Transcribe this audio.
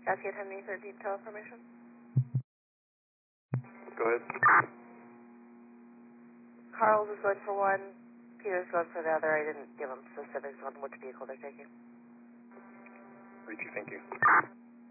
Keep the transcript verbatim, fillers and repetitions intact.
Cascade ten thirteen teleformation. Go ahead. Carl's is going for one, Peter's going for the other. I didn't give them specifics on which vehicle they're taking. Richie, thank you.